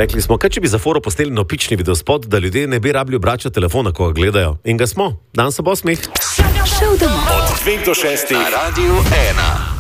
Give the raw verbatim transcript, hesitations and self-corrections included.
rekli smo, kaj če bi za foro posteli nopični videospot, da ljudje ne bi rabili obračati telefona, ko ga gledajo. In ga smo. Dan se bo smeh. Šel domov. Od dveh do šestih. Na Radiu ena.